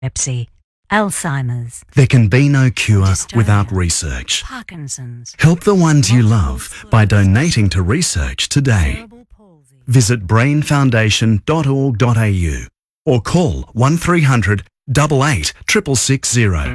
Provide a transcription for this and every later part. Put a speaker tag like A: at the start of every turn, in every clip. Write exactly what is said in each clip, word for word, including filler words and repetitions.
A: epilepsy, Alzheimer's.
B: There can be no cure
A: Dystonia,
B: without research.
A: Parkinson's.
B: Help the ones you love by donating to research today.
A: Cerebral palsy.
B: Visit brain foundation dot org dot a u or call one three hundred, eight eight, six six six zero.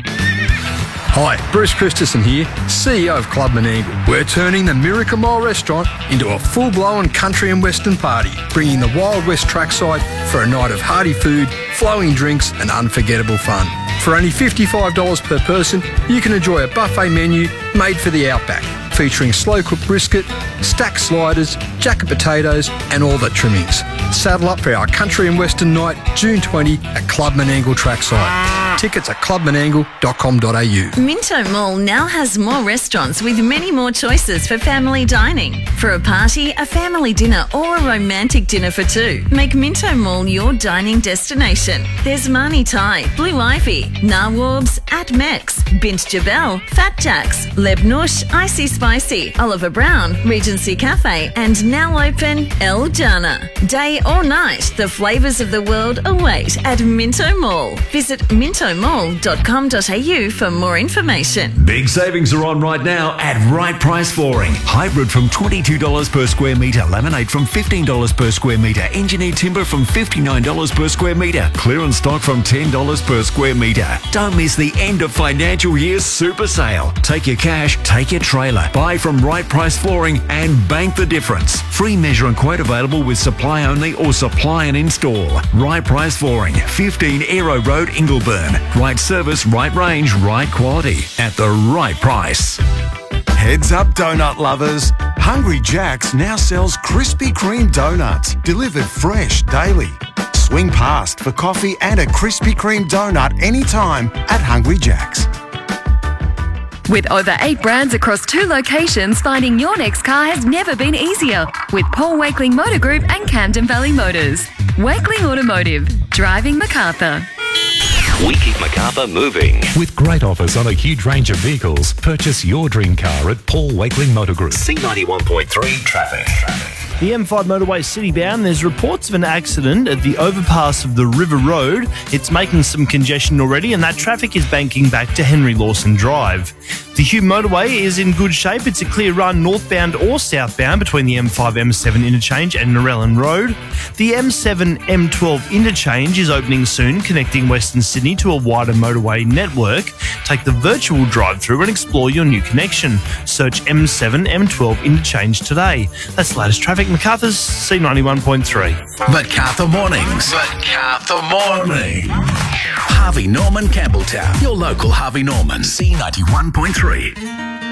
C: Hi, Bruce Christensen here, C E O of Club Menangle. We're turning the Miracle Mile restaurant into a full-blown country and western party, bringing the Wild West trackside for a night of hearty food, flowing drinks and unforgettable fun. For only fifty-five dollars per person, you can enjoy a buffet menu made for the outback, featuring slow-cooked brisket, stacked sliders, jacket potatoes and all the trimmings. Saddle up for our country and western night, June twentieth at Club Menangle trackside. Tickets at club menangle dot com dot a u.
D: Minto Mall now has more restaurants with many more choices for family dining. For a party, a family dinner or a romantic dinner for two, make Minto Mall your dining destination. There's Mani Thai, Blue Ivy, Nawabs, At Mex, Bint Jabel, Fat Jacks, Leb Nush, Icy Spicy, Oliver Brown, Regency Cafe and now open El Jana. Day or night, the flavours of the world await at Minto Mall. Visit minto mall dot com dot a u for more information.
E: Big savings are on right now at Right Price Flooring. Hybrid from twenty-two dollars per square metre, laminate from fifteen dollars per square metre, engineered timber from fifty-nine dollars per square metre, clearance stock from ten dollars per square metre. Don't miss the end of financial year super sale. Take your cash, take your trailer, buy from Right Price Flooring and bank the difference. Free measure and quote available with supply only or supply and install. Right Price Flooring, fifteen Aero Road, Ingleburn. Right service, right range, right quality at the right price.
F: Heads up, donut lovers. Hungry Jack's now sells Krispy Kreme donuts, delivered fresh daily. Swing past for coffee and a Krispy Kreme donut anytime at Hungry Jack's.
G: With over eight brands across two locations, finding your next car has never been easier. With Paul Wakeling Motor Group and Camden Valley Motors. Wakeling Automotive, driving Macarthur.
H: We keep Macarthur moving.
I: With great offers on a huge range of vehicles, purchase your dream car at Paul Wakeling Motor Group.
H: C ninety-one point three traffic.
J: The M five motorway city-bound, there's reports of an accident at the overpass of the River Road. It's making some congestion already, and that traffic is banking back to Henry Lawson Drive. The Hume motorway is in good shape. It's a clear run northbound or southbound between the M five M seven interchange and Narellan Road. The M seven M twelve interchange is opening soon, connecting Western Sydney to a wider motorway network. Take the virtual drive-through and explore your new connection. Search M seven M twelve interchange today. That's the latest traffic. Macarthur's C ninety-one point three.
E: Macarthur Mornings. Macarthur Morning. Harvey Norman Campbelltown. Your local Harvey Norman. C ninety-one point three.